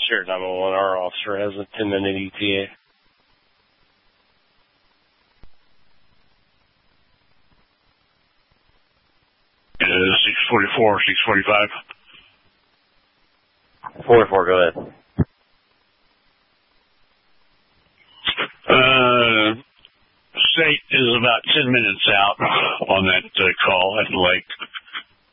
Sure, 911, our officer has a 10-minute ETA. 644, 645. 44, go ahead. State is about 10 minutes out on that call at the lake.